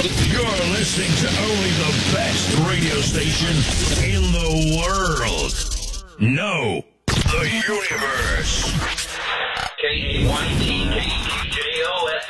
You're listening to only the best radio station in the world. No, the universe. K1TK.